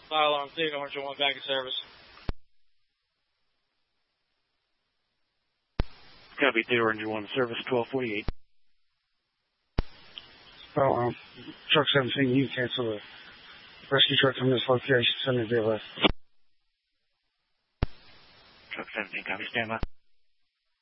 Fire alarm Theater, Orange 1 back in service. Copy, Theater Orange 1 service 1248. Well, truck 17, you cancel the rescue truck from this location, send it to the left. Truck 17, copy, stand by.